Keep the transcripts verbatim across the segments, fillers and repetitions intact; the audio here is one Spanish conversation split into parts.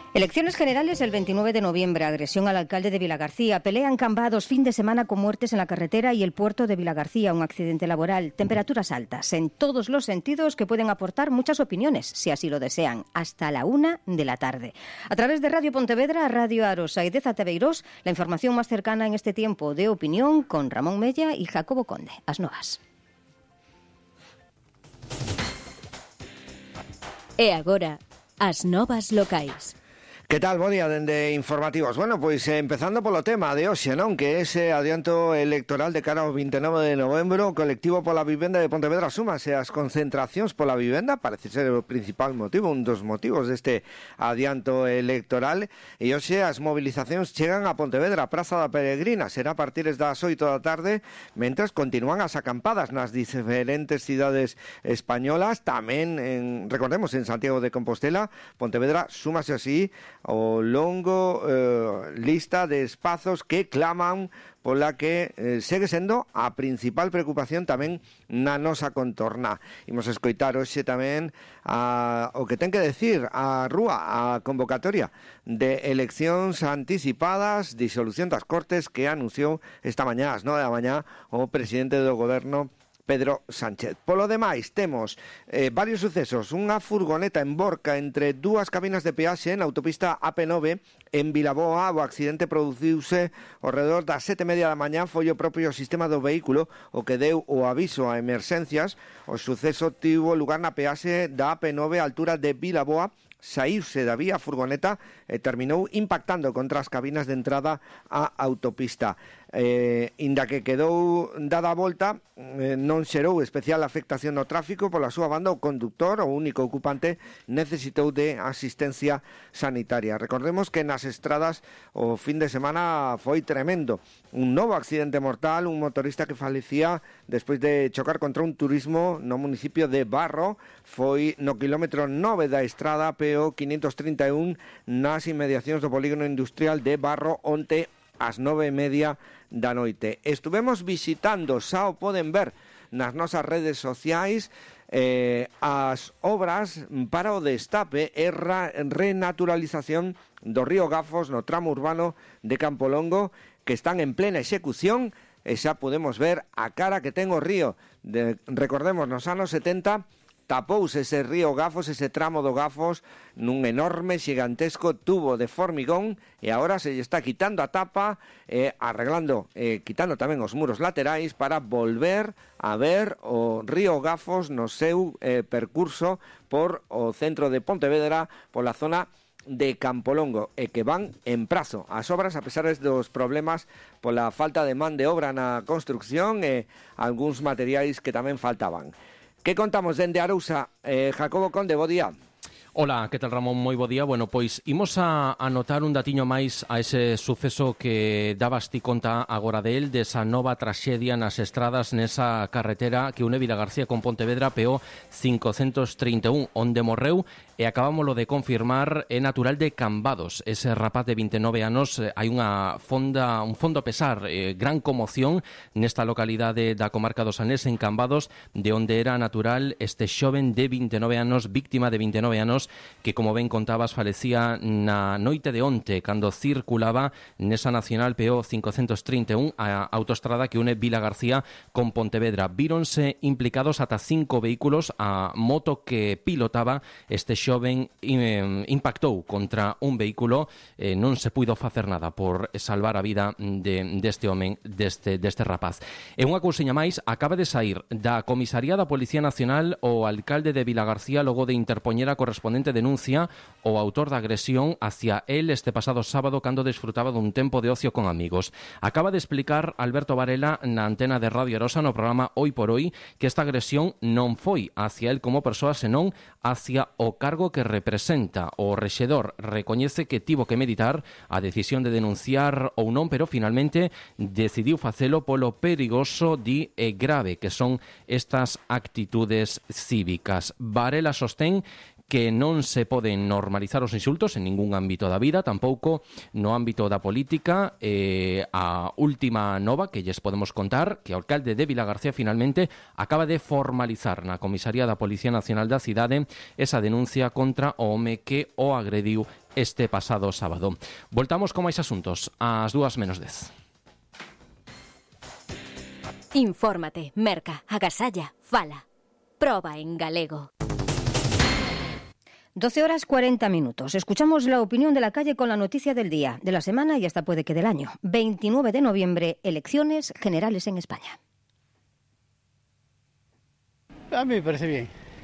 Elecciones generales el veintinueve de noviembre. Agresión al alcalde de Vilagarcía. Pelean Cambados. Fin de semana con muertes en la carretera y el puerto de Vilagarcía. Un accidente laboral. Temperaturas altas en todos los sentidos que pueden aportar muchas opiniones, si así lo desean, hasta la una de la tarde. A través de Radio Pontevedra, Radio Arosa y de Zatebeirós, la información más cercana en este tiempo de opinión con Ramón Mella y Jacobo Conde. As novas. E agora, as novas locais. Que tal, bo día, dende Informativos? Bueno, pois eh, empezando polo tema de hoxe, non? Que ese adianto electoral de cara ao veintinueve de novembro, o colectivo pola vivenda de Pontevedra súmase as concentracións pola vivenda, parece ser o principal motivo, un dos motivos deste adianto electoral, e hoxe as movilizacións chegan a Pontevedra, a Praza da Peregrina, será a partir das oito da tarde, mentres continúan as acampadas nas diferentes cidades españolas, tamén, en, recordemos, en Santiago de Compostela. Pontevedra súmase así o longo eh, lista de espazos que claman pola que eh, segue sendo a principal preocupación tamén na nosa contorna. Imos escoitar hoxe tamén a, o que ten que decir a Rúa, a convocatoria de eleccións anticipadas, disolución das Cortes que anunciou esta mañá ás nove da mañá o presidente do goberno Pedro Sánchez. Polo demais, temos eh, varios sucesos. Unha furgoneta emborca entre dúas cabinas de peaxe na autopista A P nove en Vilaboa. O accidente produciuse ao redor das sete e media da mañá. Foi o propio sistema do vehículo o que deu o aviso a emerxencias. O suceso tivo lugar na peaxe da A P nove a altura de Vilaboa. Saírse da vía a furgoneta e terminou impactando contra as cabinas de entrada á autopista. Eh, inda que quedou dada a volta, eh, non xerou especial afectación no tráfico. Pola súa banda, o conductor, o único ocupante, necesitou de asistencia sanitaria. Recordemos que nas estradas o fin de semana foi tremendo. Un novo accidente mortal, un motorista que falecía despois de chocar contra un turismo no municipio de Barro. Foi no quilómetro nove da estrada P O quinientos trinta e un nas inmediacións do polígono industrial de Barro onte ás nove e media da noite. Estuvemos visitando, xa o poden ver nas nosas redes sociais, eh, as obras para o destape e ra- renaturalización do río Gafos no tramo urbano de Campolongo, que están en plena execución, e xa podemos ver a cara que ten o río. De, recordemos, nos anos setenta tapouse ese río Gafos, ese tramo do Gafos, nun enorme, gigantesco tubo de formigón, e agora se lle está quitando a tapa, eh, arreglando, eh, quitando tamén os muros laterais para volver a ver o río Gafos no seu eh, percurso por o centro de Pontevedra, pola zona de Campolongo, e que van en prazo as obras, a pesar dos problemas pola falta de man de obra na construcción e algúns materiais que tamén faltaban. Que contamos dende Arousa? Eh, Jacobo Conde, bo día. Ola, que tal, Ramón? Moi bo día. Bueno, pois imos a anotar un datiño máis a ese suceso que dabas ti conta agora del, desa nova traxedia nas estradas nesa carretera que une Vilagarcía con Pontevedra, P O quinientos trinta e un, onde morreu, e acabámoslo de confirmar, é natural de Cambados. Ese rapaz de vinte e nove anos, eh, hai unha fonda, un fondo pesar, eh, gran conmoción nesta localidade da comarca do Sanés, en Cambados, de onde era natural este xoven de vinte e nove anos, víctima de vinte e nove anos, que, como ben contabas, falecía na noite de onte, cando circulaba nesa nacional P O quinientos trinta e un, a autoestrada que une Vilagarcía con Pontevedra. Víronse implicados ata cinco vehículos. A moto que pilotaba este xoven eh, impactou contra un vehículo, eh, non se puido facer nada por salvar a vida de, deste homen, deste, deste rapaz. E unha cousiña máis, acaba de sair da comisaría da Policía Nacional o alcalde de Vilagarcía logo de interpoñer a correspondente denuncia o autor da agresión hacia él este pasado sábado cando desfrutaba dun tempo de ocio con amigos. Acaba de explicar Alberto Varela na antena de Radio Arosa no programa Hoy por Hoy que esta agresión non foi hacia él como persoa, senón hacia o cargo que representa. O rexedor recoñece que tivo que meditar a decisión de denunciar ou non, pero finalmente decidiu facelo polo perigoso, di, e grave que son estas actitudes cívicas. Varela sostén que non se poden normalizar os insultos en ningún ámbito da vida, tampouco no ámbito da política. Eh, a última nova que lles podemos contar, que o alcalde de Vilagarcía finalmente acaba de formalizar na comisaría da Policía Nacional da cidade esa denuncia contra o home que o agrediu este pasado sábado. Voltamos con máis asuntos ás dúas menos dez. Infórmate, merca, agasalla, fala. Proba en galego. doce horas cuarenta minutos. Escuchamos la opinión de la calle con la noticia del día, de la semana y hasta puede que del año. veintinueve de noviembre, elecciones generales en España. A mí me parece bien.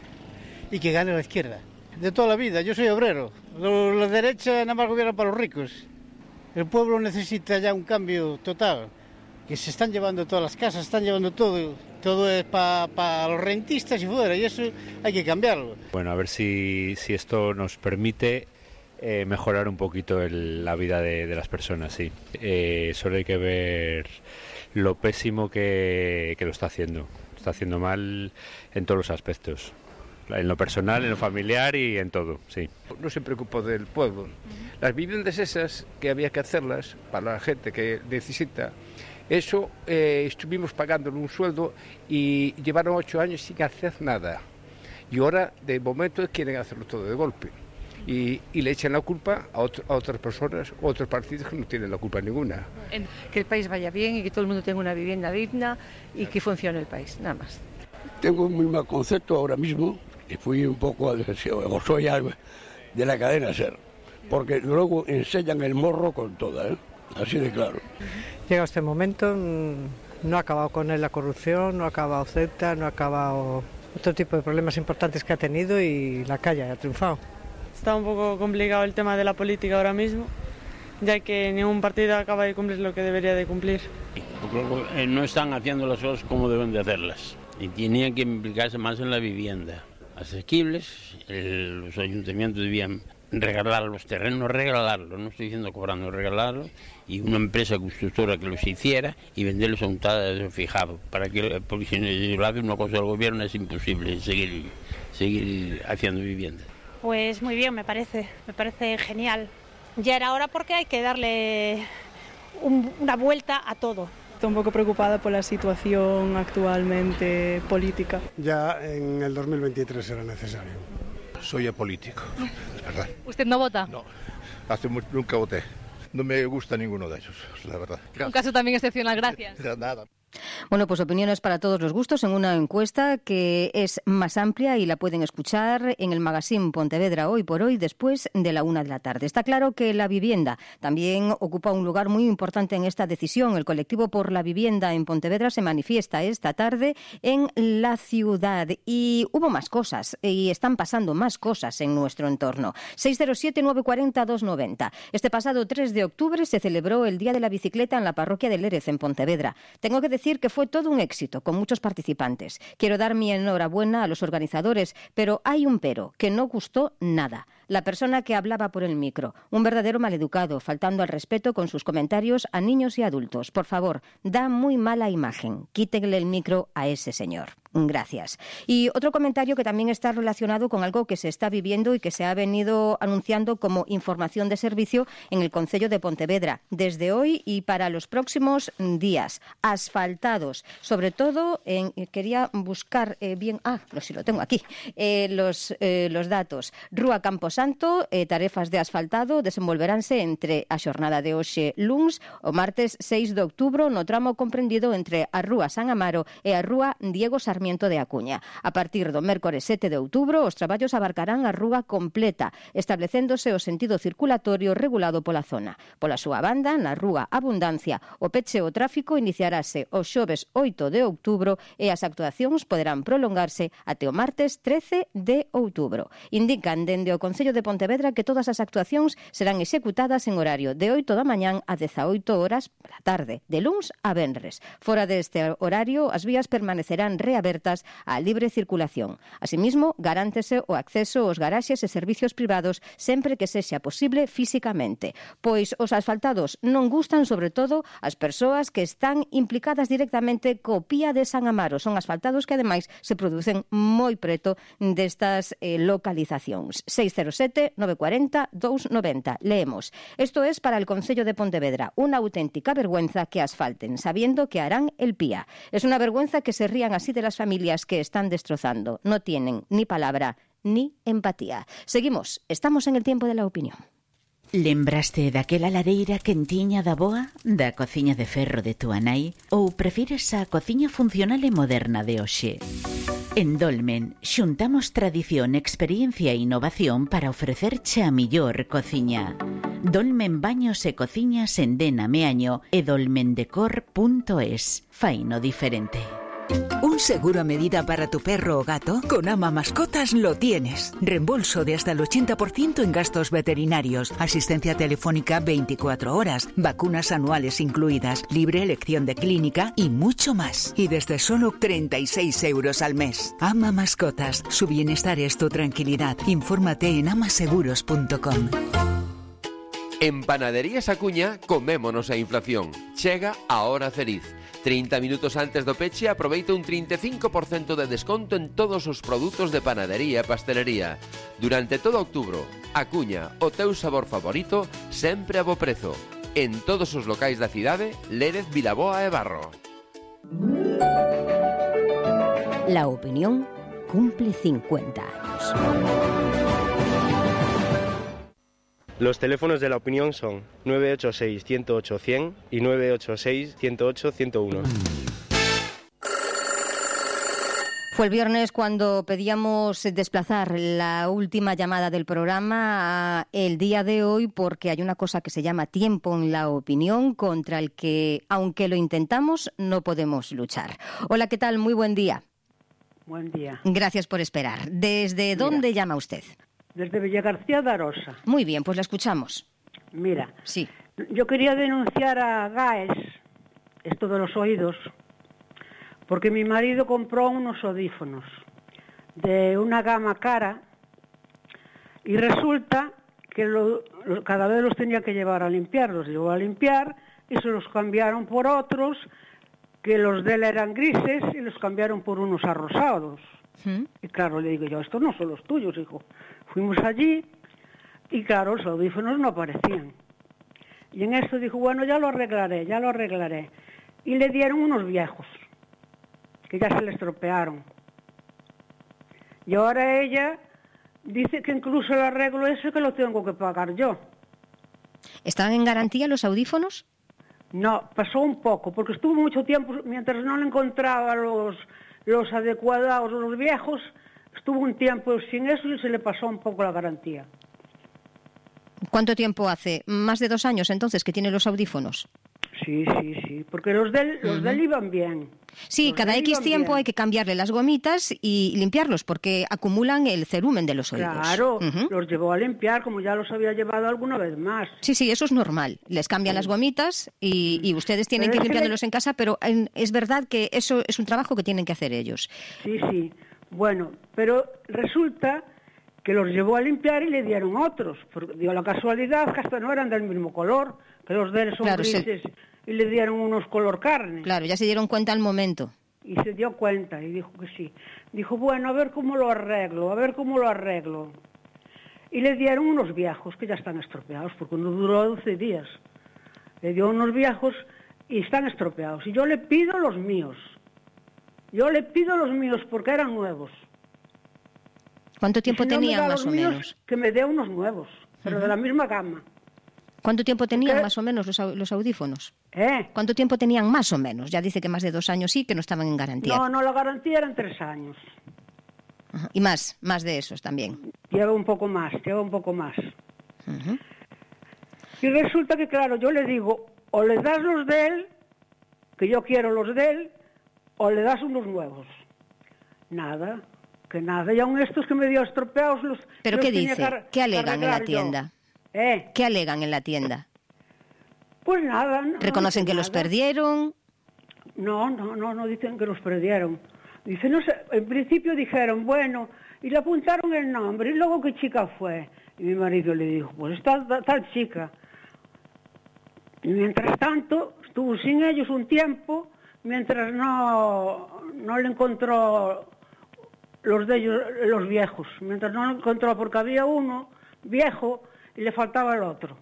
Y que gane la izquierda. De toda la vida, yo soy obrero. La derecha nada más gobierna para los ricos. El pueblo necesita ya un cambio total. Que se están llevando todas las casas, están llevando todo. Todo es para pa los rentistas y fuera, y eso hay que cambiarlo. Bueno, a ver si, si esto nos permite eh, mejorar un poquito el, la vida de, de las personas, sí. Eh, solo hay que ver lo pésimo que, que lo está haciendo. Está haciendo mal en todos los aspectos. En lo personal, en lo familiar y en todo, sí. No se preocupó del pueblo. Las viviendas esas que había que hacerlas para la gente que necesita, eso eh, estuvimos pagándole un sueldo y llevaron ocho años sin hacer nada. Y ahora, de momento, quieren hacerlo todo de golpe. Y, y le echan la culpa a, otro, a otras personas, a otros partidos que no tienen la culpa ninguna. Que el país vaya bien y que todo el mundo tenga una vivienda digna y que funcione el país, nada más. Tengo un muy mal concepto ahora mismo y fui un poco, o soy algo de la cadena SER, porque luego enseñan el morro con toda, ¿eh? Así de claro. Llega este momento, no ha acabado con él la corrupción, no ha acabado Ceuta, no ha acabado otro tipo de problemas importantes que ha tenido y la calle ha triunfado. Está un poco complicado el tema de la política ahora mismo, ya que ningún partido acaba de cumplir lo que debería de cumplir. No están haciendo las cosas como deben de hacerlas y tenían que implicarse más en la vivienda. Asequibles, el, los ayuntamientos debían regalar los terrenos, regalarlos, no estoy diciendo cobrando, regalarlos, y una empresa constructora que los hiciera y venderlos a un tal fijado, para que, porque si no hace una cosa del gobierno es imposible seguir, seguir haciendo vivienda. Pues muy bien, me parece, me parece genial. Ya era hora porque hay que darle un, una vuelta a todo. Estoy un poco preocupada por la situación actualmente política. Ya en el dos mil veintitrés era necesario. Soy apolítico, es verdad. ¿Usted no vota? No, hace mucho, nunca voté. No me gusta ninguno de ellos, la verdad. Gracias. Un caso también excepcional, gracias. Nada. Bueno, pues opiniones para todos los gustos en una encuesta que es más amplia y la pueden escuchar en el magazine Pontevedra Hoy por Hoy después de la una de la tarde. Está claro que la vivienda también ocupa un lugar muy importante en esta decisión. El colectivo por la vivienda en Pontevedra se manifiesta esta tarde en la ciudad y hubo más cosas y están pasando más cosas en nuestro entorno. seis cero siete, nueve cuatro cero, dos nueve cero. Este pasado tres de octubre se celebró el Día de la Bicicleta en la parroquia de Lérez, en Pontevedra. Tengo que decir que fue todo un éxito, con muchos participantes. Quiero dar mi enhorabuena a los organizadores, pero hay un pero, que no gustó nada. La persona que hablaba por el micro, un verdadero maleducado, faltando al respeto con sus comentarios a niños y adultos. Por favor, da muy mala imagen. Quítenle el micro a ese señor. Gracias. Y otro comentario que también está relacionado con algo que se está viviendo y que se ha venido anunciando como información de servicio en el Concello de Pontevedra, desde hoy y para los próximos días. Asfaltados, sobre todo, en, quería buscar eh, bien, ah, no, sí lo tengo aquí, eh, los, eh, los datos. Rúa Camposanto, eh, tarefas de asfaltado desenvolveránse entre a xornada de hoxe luns o martes seis de outubro no tramo comprendido entre a Rúa San Amaro e a Rúa Diego Sarmiento de Acuña. A partir do mércores sete de outubro, os traballos abarcarán a rúa completa, establecéndose o sentido circulatorio regulado pola zona. Pola súa banda, na rúa Abundancia, o peche ao tráfico iniciarase o xoves oito de outubro e as actuacións poderán prolongarse até o martes trece de outubro. Indican dende o Concello de Pontevedra que todas as actuacións serán executadas en horario de oito da mañán a dezaoito horas pola tarde, de luns a venres. Fora deste horario, as vías permanecerán reabertas á libre circulación. Asimismo, garántese o acceso aos garaxes e servicios privados sempre que sexa posible físicamente, pois os asfaltados non gustan sobre todo as persoas que están implicadas directamente co Pía de San Amaro. Son asfaltados que ademais se producen moi preto destas eh, localizacións. seis cero sete, nove cuatro cero, dos nueve cero. Leemos. Esto es para el Concello de Pontevedra una auténtica vergüenza que asfalten, sabiendo que harán el Pía. Es una vergüenza que se rían así de las familias que están destrozando. No tienen ni palabra ni empatía. Seguimos. Estamos en el tiempo de la opinión. Lembraste daquela lareira quentiña da boa, da cociña de ferro de túa nai, ou prefires a cociña funcional e moderna de hoxe? En Dolmen, xuntamos tradición, experiencia e innovación para ofrecerche a millor cociña. Dolmen Baños e Cociñas en Dena Meaño e dolmendecor punto es. Faino diferente. ¿Un seguro a medida para tu perro o gato? Con Ama Mascotas lo tienes. Reembolso de hasta el ochenta por ciento en gastos veterinarios, asistencia telefónica veinticuatro horas, vacunas anuales incluidas, libre elección de clínica y mucho más. Y desde solo treinta y seis euros al mes. Ama Mascotas. Su bienestar es tu tranquilidad. Infórmate en amaseguros punto com. En Panaderías Acuña comémonos a inflación. Chega a hora feliz. trinta minutos antes do peche aproveita un trinta e cinco por cento de desconto en todos os produtos de panadería e pastelería. Durante todo outubro, Acuña, o teu sabor favorito, sempre a bo prezo. En todos os locais da cidade, Lérez, Vilaboa e Barro. La opinión cumple cincuenta años. Los teléfonos de La Opinión son nueve ocho seis, ciento ocho, cien y nueve ocho seis, ciento ocho, ciento uno. Fue el viernes cuando pedíamos desplazar la última llamada del programa a el día de hoy, porque hay una cosa que se llama tiempo en La Opinión, contra el que, aunque lo intentamos, no podemos luchar. Hola, ¿qué tal? Muy buen día. Buen día. Gracias por esperar. ¿Desde dónde Mira. llama usted? Desde Villagarcía de Arosa. Muy bien, pues la escuchamos. Mira, sí. Yo quería denunciar a GAES, esto de los oídos, porque mi marido compró unos audífonos de una gama cara y resulta que lo, lo, cada vez los tenía que llevar a limpiar. Los llevó a limpiar y se los cambiaron por otros, que los de él eran grises y los cambiaron por unos arrosados. ¿Mm? Y claro, le digo yo, estos no son los tuyos, hijo. Fuimos allí y claro, los audífonos no aparecían. Y en esto dijo, bueno, ya lo arreglaré, ya lo arreglaré. Y le dieron unos viejos, que ya se le estropearon. Y ahora ella dice que incluso el arreglo ese que lo tengo que pagar yo. ¿Estaban en garantía los audífonos? No, pasó un poco, porque estuvo mucho tiempo, mientras no le encontraba los, los adecuados, los viejos, estuvo un tiempo sin eso y se le pasó un poco la garantía. ¿Cuánto tiempo hace? ¿Más de dos años entonces que tiene los audífonos? Sí, sí, sí, porque los de él, los uh-huh. de él iban bien. Sí, los cada X tiempo bien. Hay que cambiarle las gomitas y limpiarlos porque acumulan el cerumen de los oídos. Claro, uh-huh. los llevó a limpiar como ya los había llevado alguna vez más. Sí, sí, eso es normal. Les cambian sí. las gomitas y, y ustedes tienen pero que ir limpiándolos le... en casa, pero en, es verdad que eso es un trabajo que tienen que hacer ellos. Sí, sí. Bueno, pero resulta que los llevó a limpiar y le dieron otros. Porque dio la casualidad que hasta no eran del mismo color, que los de él son claro, grises se... y le dieron unos color carne. Claro, ya se dieron cuenta al momento. Y se dio cuenta y dijo que sí. Dijo, bueno, a ver cómo lo arreglo, a ver cómo lo arreglo. Y le dieron unos viejos que ya están estropeados, porque no duró doce días. Le dio unos viejos y están estropeados. Y yo le pido los míos. Yo le pido los míos porque eran nuevos. ¿Cuánto tiempo si no tenían más o míos, menos? Que me dé unos nuevos, pero uh-huh. de la misma gama. ¿Cuánto tiempo tenían ¿Qué? más o menos los, los audífonos? ¿Eh? ¿Cuánto tiempo tenían más o menos? Ya dice que más de dos años sí, que no estaban en garantía. No, no, la garantía eran tres años. Uh-huh. Y más, más de esos también. Lleva un poco más, lleva un poco más. Uh-huh. Y resulta que, claro, yo le digo, o le das los de él, que yo quiero los de él, o le das unos nuevos. Nada, que nada. Y aún estos que me dio estropeados los... ¿Pero los qué dice? Que, ¿Qué alegan en la tienda? ¿Eh? ¿Qué alegan en la tienda? Pues nada. No, ¿Reconocen no que nada. los perdieron? No, no, no, no dicen que los perdieron. Dicen, no sé, en principio dijeron, bueno, y le apuntaron el nombre, y luego qué chica fue. Y mi marido le dijo, pues está tal chica. Y mientras tanto, estuvo sin ellos un tiempo, mientras no, no le encontró los de ellos, los viejos. Mientras no lo encontró, porque había uno viejo y le faltaba el otro.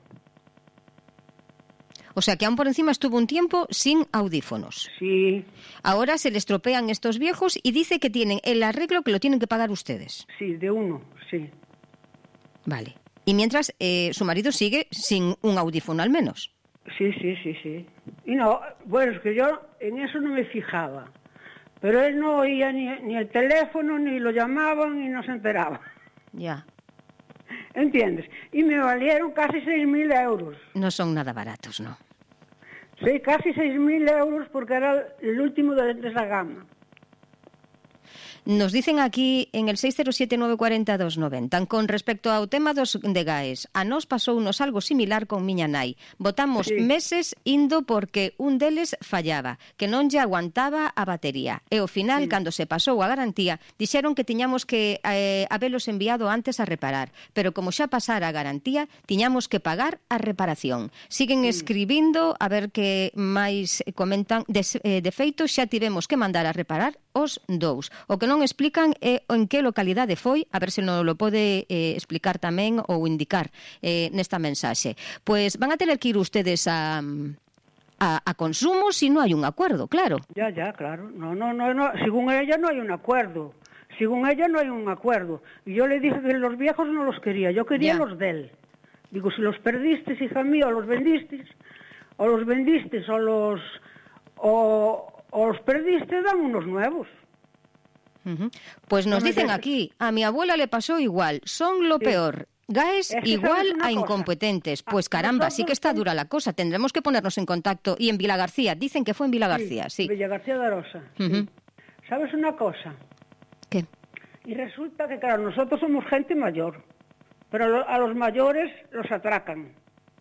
O sea, que aún por encima estuvo un tiempo sin audífonos. Sí. Ahora se le estropean estos viejos y dice que tienen el arreglo que lo tienen que pagar ustedes. Sí, de uno, sí. Vale. Y mientras eh, su marido sigue sin un audífono al menos. Sí, sí, sí, sí. Y no, bueno, es que yo en eso no me fijaba. Pero él no oía ni, ni el teléfono, ni lo llamaban, y no se enteraba. Ya. ¿Entiendes? Y me valieron casi seis mil euros. No son nada baratos, ¿no? Sí, casi seis mil euros porque era el último de, de esa gama. Nos dicen aquí en el seis cero siete nove cuatro cero dos nove cero, con respecto ao tema dos de Gaes, a nós pasounos algo similar con miña nai. Botamos sí. meses indo porque un deles fallaba, que non lle aguantaba a batería. E ao final, sí. cando se pasou a garantía, dixeron que tiñamos que eh, habelos enviado antes a reparar, pero como xa pasara a garantía, tiñamos que pagar a reparación. Siguen sí. escribindo a ver que máis comentan. De, eh, de feito, xa tivemos que mandar a reparar os dous. O que non explican é en que localidade foi, a ver se non lo pode eh, explicar tamén ou indicar eh, nesta mensaxe. Pois van a tener que ir ustedes a, a, a consumo si non hai un acuerdo, claro. Ya, ya, claro. No, no, no, no. Según ella no hay un acuerdo. Según ella no hay un acuerdo. Y yo le dije que los viejos no los quería, yo quería ya. los de él. Digo, si los perdiste, hija mía, o los vendiste, o los vendiste, o los... o... o los perdiste, dan unos nuevos. Uh-huh. Pues nos no dicen dejes. Aquí, a mi abuela le pasó igual, son lo sí. peor. Gaes es que igual a incompetentes. Pues caramba, sí que está dura la cosa. Tendremos que ponernos en contacto. Y en Vilagarcía, dicen que fue en Vilagarcía, sí. sí. Villagarcía de Arosa. Uh-huh. Sí. ¿Sabes una cosa? ¿Qué? Y resulta que, claro, nosotros somos gente mayor, pero a los mayores los atracan.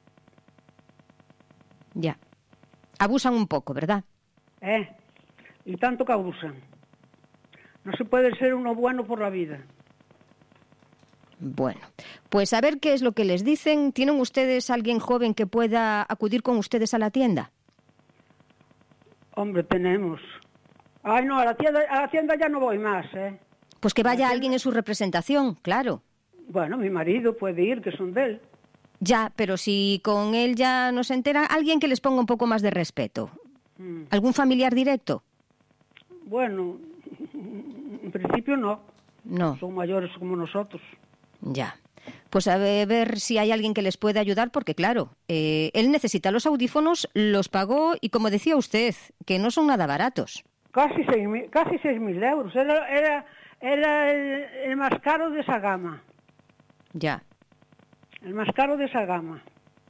Ya. Abusan un poco, ¿verdad? Eh, y tanto que abusan. No se puede ser uno bueno por la vida. Bueno, pues a ver qué es lo que les dicen. ¿Tienen ustedes alguien joven que pueda acudir con ustedes a la tienda? Hombre, tenemos. Ay, no, a la tienda, a la tienda ya no voy más, ¿eh? Pues que vaya alguien en su representación, claro. Bueno, mi marido puede ir, que son de él. Ya, pero si con él ya no se entera, alguien que les ponga un poco más de respeto. Mm. ¿Algún familiar directo? Bueno, en principio no. No. Son mayores como nosotros. Ya. Pues a ver, ver si hay alguien que les pueda ayudar, porque claro, eh, él necesita los audífonos, los pagó y como decía usted, que no son nada baratos. Casi seis mil, casi seis mil euros. Era, era, era el, el más caro de esa gama. Ya. El más caro de esa gama.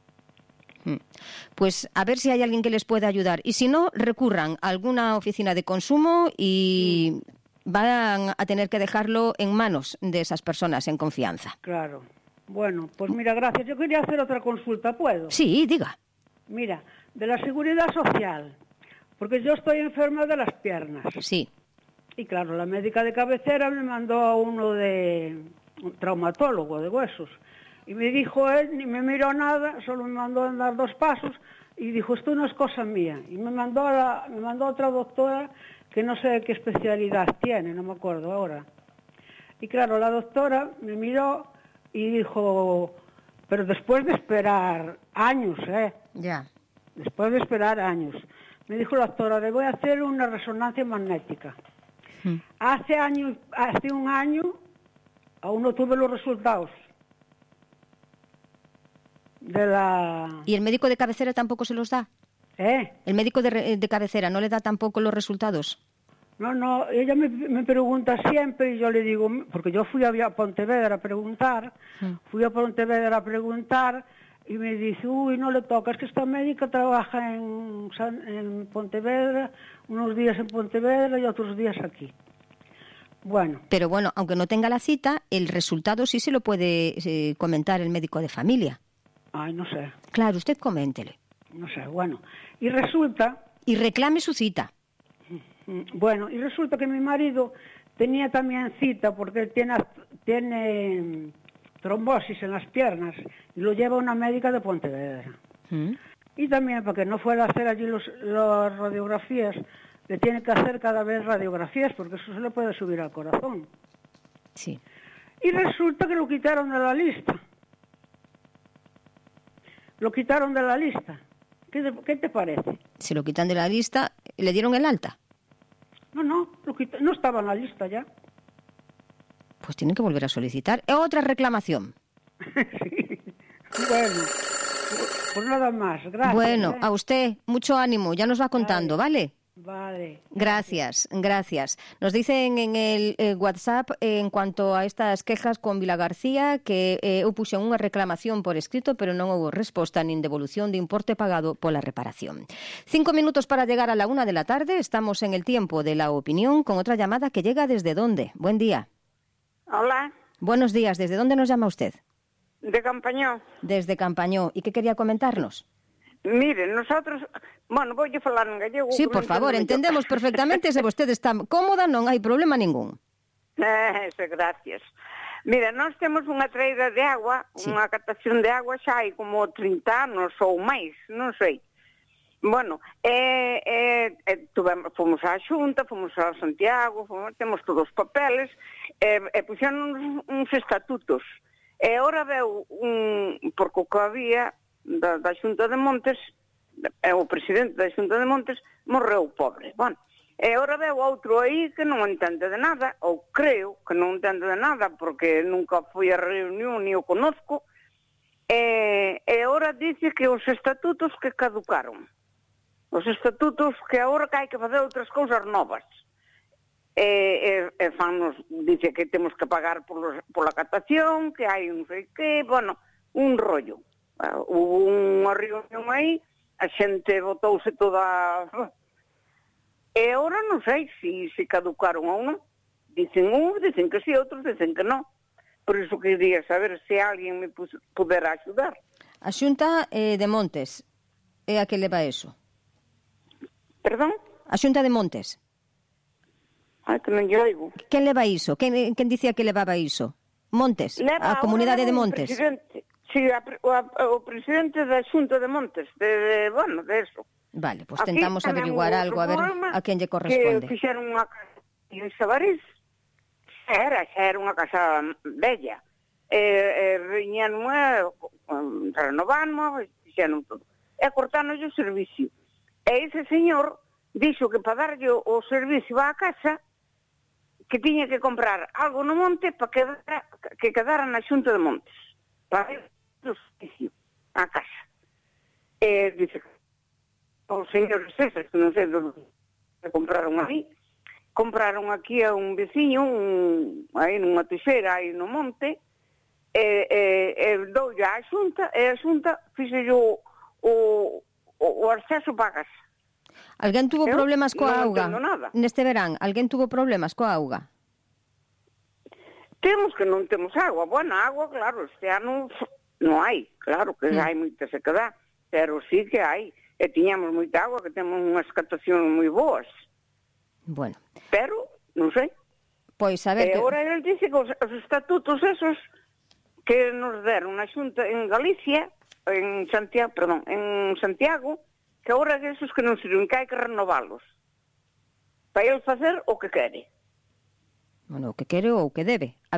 Pues a ver si hay alguien que les pueda ayudar. Y si no, recurran a alguna oficina de consumo y mm. van a tener que dejarlo en manos de esas personas en confianza. Claro. Bueno, pues mira, gracias. Yo quería hacer otra consulta, ¿puedo? Sí, diga. Mira, de la Seguridad Social, porque yo estoy enferma de las piernas. Sí. Y claro, la médica de cabecera me mandó a uno de un traumatólogo de huesos. Y me dijo él, ni me miró nada, solo me mandó a andar dos pasos y dijo, esto no es cosa mía. Y me mandó a, la, me mandó a otra doctora que no sé qué especialidad tiene, no me acuerdo ahora. Y claro, la doctora me miró y dijo, pero después de esperar años, ¿eh? Ya. Después de esperar años. Me dijo la doctora, le voy a hacer una resonancia magnética. Hmm. Hace, año, hace un año aún no tuve los resultados. De la... ¿Y el médico de cabecera tampoco se los da? ¿Eh? ¿El médico de, de cabecera no le da tampoco los resultados? No, no, ella me, me pregunta siempre y yo le digo, porque yo fui a Pontevedra a preguntar, mm. fui a Pontevedra a preguntar y me dice, uy, no le toca, es que esta médica trabaja en, en Pontevedra, unos días en Pontevedra y otros días aquí. Bueno. Pero bueno, aunque no tenga la cita, el resultado sí se lo puede eh, comentar el médico de familia. Ay, no sé. Claro, usted coméntele. No sé, bueno. Y resulta... Y reclame su cita. Bueno, y resulta que mi marido tenía también cita porque él tiene, tiene trombosis en las piernas y lo lleva a una médica de Pontevedra. ¿Mm? Y también para que no fuera a hacer allí los, las radiografías, le tiene que hacer cada vez radiografías porque eso se le puede subir al corazón. Sí. Y resulta que lo quitaron de la lista. Lo quitaron de la lista. ¿Qué te, qué te parece? Se lo quitan de la lista, ¿le dieron el alta? No, no, lo quita, no estaba en la lista ya. Pues tienen que volver a solicitar. Otra reclamación. Sí. Bueno, pues nada más, gracias. Bueno, ¿eh? a usted, mucho ánimo, ya nos va contando, ¿vale? Vale. Gracias, gracias. Nos dicen en el eh, WhatsApp eh, en cuanto a estas quejas con Vilagarcía que eh, eu puxen unha reclamación por escrito, pero non houve resposta nin devolución de importe pagado pola reparación. Cinco minutos para llegar a la una de la tarde. Estamos en el tiempo de la opinión con otra llamada que llega desde dónde. Buen día. Hola. Buenos días. ¿Desde dónde nos llama usted? De Campañó. Desde Campañó. ¿Y qué quería comentarnos? Mire, nosotros, bueno, voulle falar en gallego. Sí, por favor, entendemos perfectamente, se vostede está cómoda, non hai problema ningún. Eh, eso, gracias. Mira, nós temos unha traída de agua, sí. Unha captación de agua xa hai como trinta anos ou máis, non sei. Bueno, eh, eh, eh, tuvemos, fomos á Xunta, fomos a Santiago, fomos, temos todos os papeles, eh, e puxeron uns, uns estatutos. E ora veu un, porque o que había da, da Xunta de Montes, e o presidente da Xunta de Montes morreu pobre. Bueno, e ora veu outro aí que non entende de nada, ou creo que non entende de nada, porque nunca foi a reunión ni o conozco, e, e ora dice que os estatutos que caducaron, os estatutos que agora que hai que facer outras cousas novas. E, e, e fannos, dice que temos que pagar polos, pola catación, que hai un sei que, bueno, un rollo. Uh, hubo unha reunión aí, a xente botouse toda... E agora non sei se, se caducaron ou non. Dicen un, dicen que sí, outros dicen que non. Por iso quería saber se alguén me pudera axudar. A Xunta eh, de Montes é a que leva eso. Perdón? A Xunta de Montes. Ai, que non lle oigo. Quen leva iso? Quen, quen dicía que levaba iso? Montes, leva, a comunidade de Montes. Presidente. Sí, a, a, o presidente da Xunta de Montes, de, de bueno, de eso. Vale, pois pues tentamos averiguar algo, a ver a quen lle corresponde. Que fixeron unha casa en Sabarís, era, xa era unha casa bella. E, e viñan unha, renovamos, fixeron todo. E cortaron o servicio. E ese señor dixo que para darlle o servicio á casa, que tiña que comprar algo no monte para que, que quedara na Xunta de Montes. Para o servicio á casa. E dice, os señores eses, que non sei que compraron aí, compraron aquí a un veciño, un, aí nunha teixeira, aí no monte, e, e, e doulle á Xunta, e a Xunta fixe o, o, o acceso para a casa. Alguén tuvo Eu problemas coa non auga? entendo nada. Neste verán, alguén tuvo problemas coa auga? Temos que non temos agua. Bueno, agua, claro, este ano non hai. Claro que mm. hai moita sequedad, pero sí que hai. E tiñamos moita agua, que temos unhas captacións moi boas. Bueno. Pero, non sei. Pois a ver... E que... agora ele dice que os, os estatutos esos que nos deron na Xunta en Galicia, en Santiago, perdón, en Santiago, que agora é esos que non sirven, que hai que renovalos. Para ele facer o que quere. Bueno, o que quere ou o que debe.